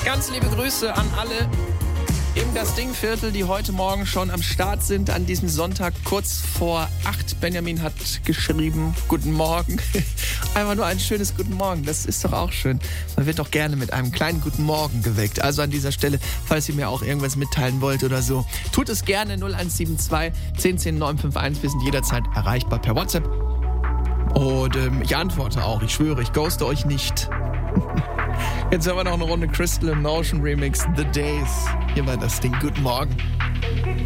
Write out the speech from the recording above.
Ganz liebe Grüße an alle im Das Ding-Viertel, die heute Morgen schon am Start sind an diesem Sonntag kurz vor 8. Benjamin hat geschrieben, guten Morgen. Einfach nur ein schönes Guten Morgen, das ist doch auch schön. Man wird doch gerne mit einem kleinen Guten Morgen geweckt. Also an dieser Stelle, falls ihr mir auch irgendwas mitteilen wollt oder so, tut es gerne 0172 10 951. Wir sind jederzeit erreichbar per WhatsApp. Und ich antworte auch, ich schwöre, ich ghoste euch nicht. Jetzt haben wir noch eine Runde Crystal and Notion Remix, The Days. Hier war das Ding. Guten Morgen.